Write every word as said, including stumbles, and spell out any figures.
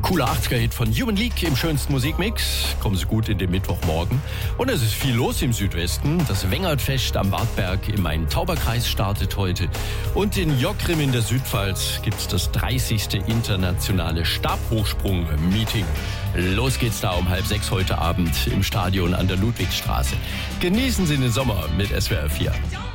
Cooler achtziger-Hit von Human League im schönsten Musikmix. Kommen Sie gut in den Mittwochmorgen. Und es ist viel los im Südwesten. Das Wengertfest am Wartberg im Main-Tauber-Kreis startet heute. Und in Jockrim in der Südpfalz gibt es das dreißigste internationale Stabhochsprung-Meeting. Los geht's da um halb sechs heute Abend im Stadion an der Ludwigstraße. Genießen Sie den Sommer mit S W R vier.